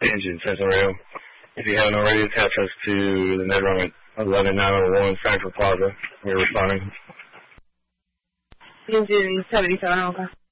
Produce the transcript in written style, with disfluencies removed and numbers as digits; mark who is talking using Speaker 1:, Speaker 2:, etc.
Speaker 1: Engine Central Radio. If you haven't already, attach us to the NetRoom at 11901 Frankfurt Plaza. We're responding.
Speaker 2: Engine 77, okay.